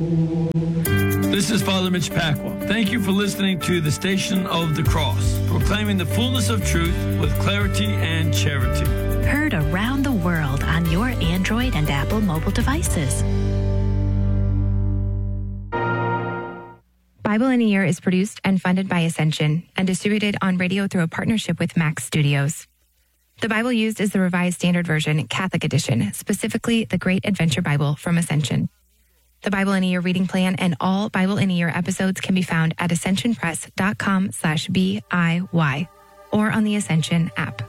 This is Father Mitch Pacwa. Thank you for listening to the Station of the Cross, proclaiming the fullness of truth with clarity and charity. Heard around the world on your Android and Apple mobile devices. Bible in a Year is produced and funded by Ascension and distributed on radio through a partnership with Max Studios. The Bible used is the Revised Standard Version, Catholic Edition, specifically the Great Adventure Bible from Ascension. The Bible in a Year reading plan and all Bible in a Year episodes can be found at ascensionpress.com/BIY or on the Ascension app.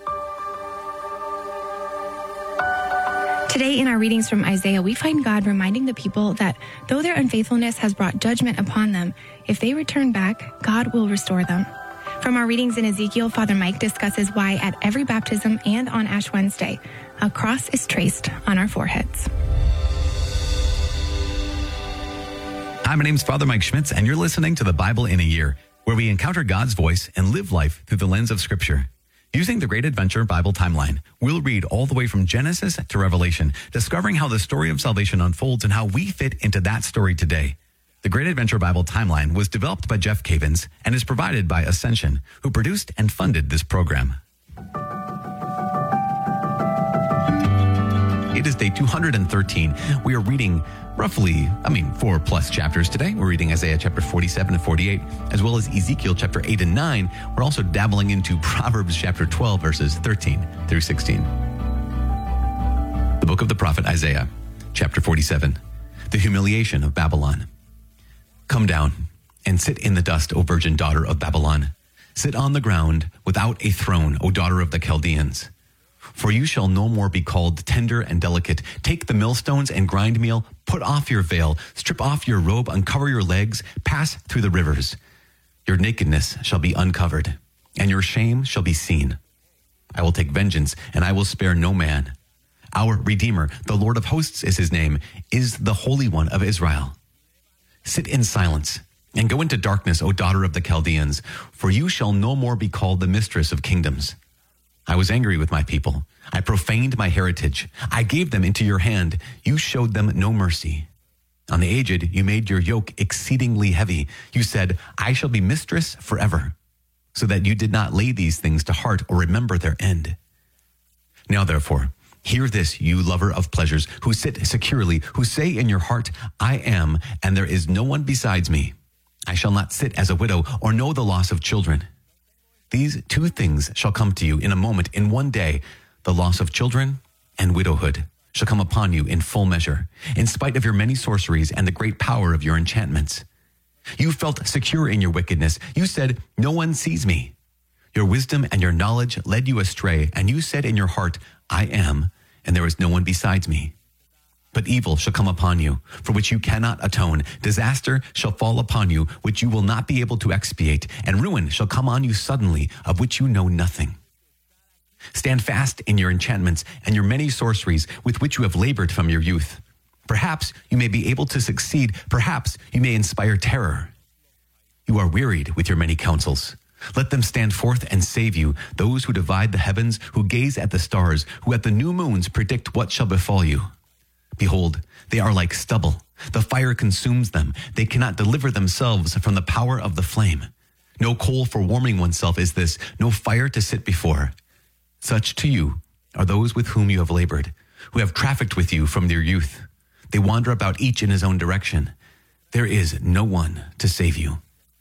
Today in our readings from Isaiah, we find God reminding the people that though their unfaithfulness has brought judgment upon them, if they return back, God will restore them. From our readings in Ezekiel, Father Mike discusses why at every baptism and on Ash Wednesday, a cross is traced on our foreheads. Hi, my name's Father Mike Schmitz, and you're listening to the Bible in a Year, where we encounter God's voice and live life through the lens of Scripture. Using the Great Adventure Bible timeline, we'll read all the way from Genesis to Revelation, discovering how the story of salvation unfolds and how we fit into that story today. The Great Adventure Bible timeline was developed by Jeff Cavins and is provided by Ascension, who produced and funded this program. It is day 213. We are reading roughly, 4+ chapters today. We're reading Isaiah chapter 47 and 48, as well as Ezekiel chapter 8 and 9. We're also dabbling into Proverbs chapter 12, verses 13 through 16. The book of the prophet Isaiah, chapter 47, the humiliation of Babylon. Come down and sit in the dust, O virgin daughter of Babylon. Sit on the ground without a throne, O daughter of the Chaldeans. For you shall no more be called tender and delicate. Take the millstones and grind meal, put off your veil, strip off your robe, uncover your legs, pass through the rivers. Your nakedness shall be uncovered, and your shame shall be seen. I will take vengeance, and I will spare no man. Our Redeemer, the Lord of hosts is his name, is the Holy One of Israel. Sit in silence, and go into darkness, O daughter of the Chaldeans, for you shall no more be called the mistress of kingdoms. I was angry with my people. I profaned my heritage. I gave them into your hand. You showed them no mercy. On the aged, you made your yoke exceedingly heavy. You said, I shall be mistress forever, so that you did not lay these things to heart or remember their end. Now, therefore, hear this, you lover of pleasures, who sit securely, who say in your heart, I am, and there is no one besides me. I shall not sit as a widow or know the loss of children. These two things shall come to you in a moment, in one day. The loss of children and widowhood shall come upon you in full measure, in spite of your many sorceries and the great power of your enchantments. You felt secure in your wickedness. You said, no one sees me. Your wisdom and your knowledge led you astray, and you said in your heart, I am, and there is no one besides me. But evil shall come upon you, for which you cannot atone. Disaster shall fall upon you, which you will not be able to expiate, and ruin shall come on you suddenly, of which you know nothing. Stand fast in your enchantments and your many sorceries with which you have labored from your youth. Perhaps you may be able to succeed. Perhaps you may inspire terror. You are wearied with your many counsels. Let them stand forth and save you, those who divide the heavens, who gaze at the stars, who at the new moons predict what shall befall you. Behold, they are like stubble. The fire consumes them. They cannot deliver themselves from the power of the flame. No coal for warming oneself is this, no fire to sit before. Such to you are those with whom you have labored, who have trafficked with you from their youth. They wander about each in his own direction. There is no one to save you.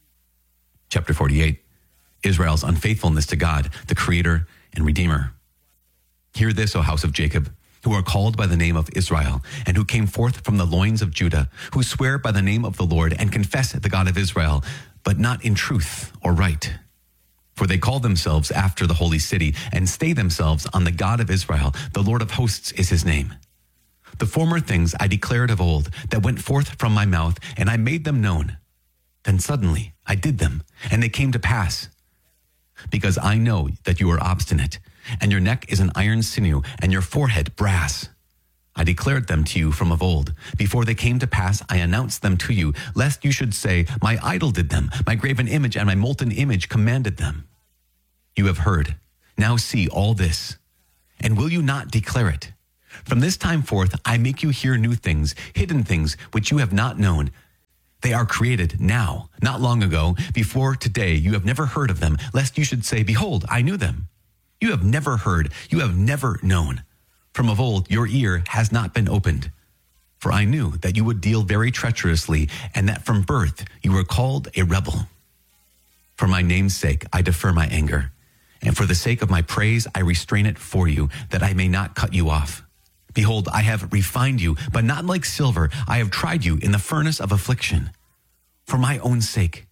Chapter 48, Israel's unfaithfulness to God, the Creator and Redeemer. Hear this, O house of Jacob, who are called by the name of Israel, and who came forth from the loins of Judah, who swear by the name of the Lord and confess the God of Israel, but not in truth or right. For they call themselves after the holy city and stay themselves on the God of Israel. The Lord of hosts is his name. The former things I declared of old that went forth from my mouth, and I made them known. Then suddenly I did them, and they came to pass. Because I know that you are obstinate, and your neck is an iron sinew, and your forehead brass. I declared them to you from of old. Before they came to pass, I announced them to you, lest you should say, my idol did them, my graven image and my molten image commanded them. You have heard. Now see all this. And will you not declare it? From this time forth, I make you hear new things, hidden things, which you have not known. They are created now, not long ago. Before today, you have never heard of them, lest you should say, behold, I knew them. You have never heard, you have never known. From of old, your ear has not been opened. For I knew that you would deal very treacherously, and that from birth you were called a rebel. For my name's sake, I defer my anger, and for the sake of my praise, I restrain it for you, that I may not cut you off. Behold, I have refined you, but not like silver. I have tried you in the furnace of affliction. For my own sake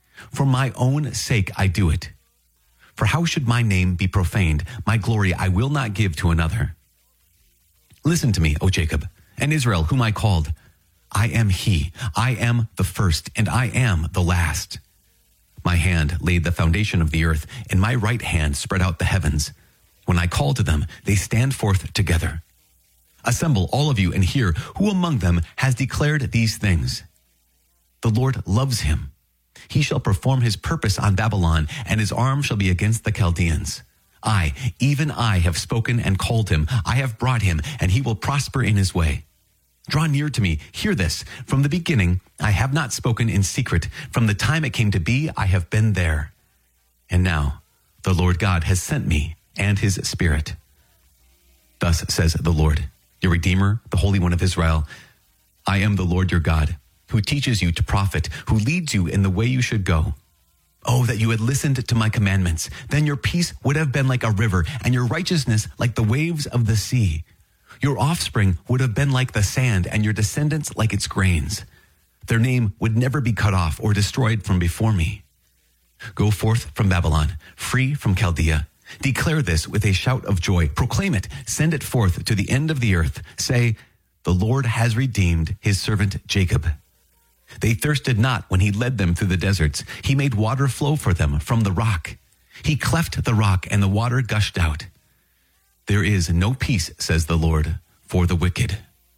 I do it. For how should my name be profaned? My glory I will not give to another. Listen to me, O Jacob, and Israel, whom I called. I am he. I am the first, and I am the last. My hand laid the foundation of the earth, and my right hand spread out the heavens. When I call to them, they stand forth together. Assemble, all of you, and hear who among them has declared these things. The Lord loves him. He shall perform his purpose on Babylon, and his arm shall be against the Chaldeans. I, even I, have spoken and called him. I have brought him, and he will prosper in his way. Draw near to me. Hear this. From the beginning, I have not spoken in secret. From the time it came to be, I have been there. And now, the Lord God has sent me and his Spirit. Thus says the Lord, your Redeemer, the Holy One of Israel. I am the Lord your God, who teaches you to profit, who leads you in the way you should go. Oh, that you had listened to my commandments. Then your peace would have been like a river, and your righteousness like the waves of the sea. Your offspring would have been like the sand, and your descendants like its grains. Their name would never be cut off or destroyed from before me. Go forth from Babylon, free from Chaldea. Declare this with a shout of joy. Proclaim it. Send it forth to the end of the earth. Say, the Lord has redeemed his servant Jacob. They thirsted not when he led them through the deserts. He made water flow for them from the rock. He cleft the rock, and the water gushed out. There is no peace, says the Lord, for the wicked.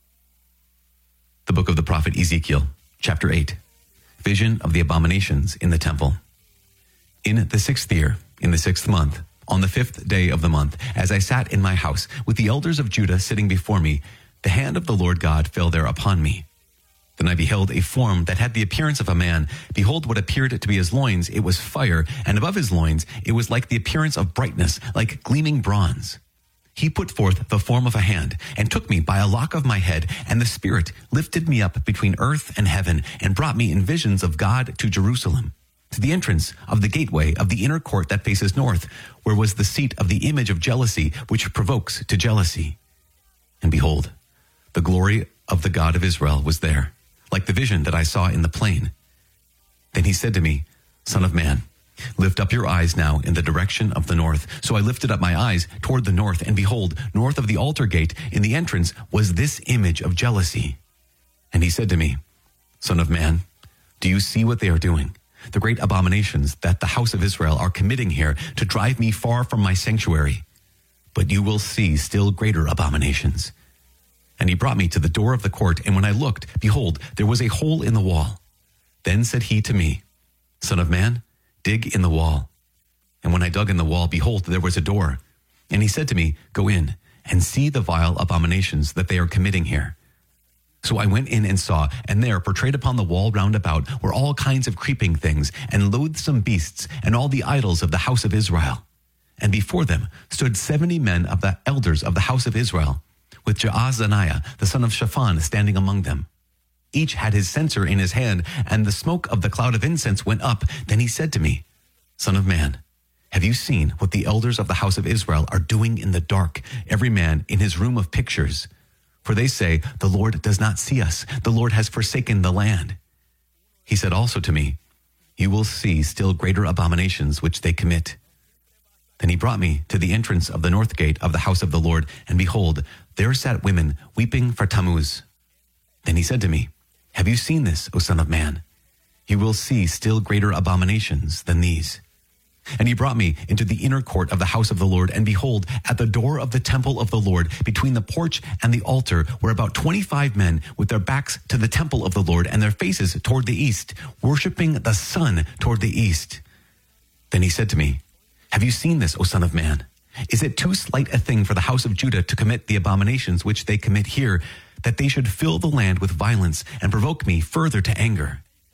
The book of the prophet Ezekiel, chapter 8. Vision of the abominations in the temple. In the 6th year, in the 6th month, on the 5th day of the month, as I sat in my house with the elders of Judah sitting before me, the hand of the Lord God fell there upon me. Then I beheld a form that had the appearance of a man. Behold, what appeared to be his loins, it was fire, and above his loins it was like the appearance of brightness, like gleaming bronze. He put forth the form of a hand, and took me by a lock of my head, and the Spirit lifted me up between earth and heaven, and brought me in visions of God to Jerusalem, to the entrance of the gateway of the inner court that faces north, where was the seat of the image of jealousy, which provokes to jealousy. And behold, the glory of the God of Israel was there, like the vision that I saw in the plain. Then he said to me, Son of man, lift up your eyes now in the direction of the north. So I lifted up my eyes toward the north, and behold, north of the altar gate in the entrance was this image of jealousy. And he said to me, Son of man, do you see what they are doing? The great abominations that the house of Israel are committing here to drive me far from my sanctuary. But you will see still greater abominations. And he brought me to the door of the court, and when I looked, behold, there was a hole in the wall. Then said he to me, Son of man, dig in the wall. And when I dug in the wall, behold, there was a door. And he said to me, Go in, and see the vile abominations that they are committing here. So I went in and saw, and there, portrayed upon the wall round about, were all kinds of creeping things, and loathsome beasts, and all the idols of the house of Israel. And before them stood 70 men of the elders of the house of Israel, with Jaazaniah, the son of Shaphan, standing among them. Each had his censer in his hand, and the smoke of the cloud of incense went up. Then he said to me, Son of man, have you seen what the elders of the house of Israel are doing in the dark, every man in his room of pictures? For they say, the Lord does not see us. The Lord has forsaken the land. He said also to me, You will see still greater abominations which they commit. Then he brought me to the entrance of the north gate of the house of the Lord, and behold, there sat women weeping for Tammuz. Then he said to me, Have you seen this, O son of man? You will see still greater abominations than these. And he brought me into the inner court of the house of the Lord, and behold, at the door of the temple of the Lord, between the porch and the altar, were about 25 men with their backs to the temple of the Lord, and their faces toward the east, worshiping the sun toward the east. Then he said to me, Have you seen this, O son of man? Is it too slight a thing for the house of Judah to commit the abominations which they commit here, that they should fill the land with violence and provoke me further to anger?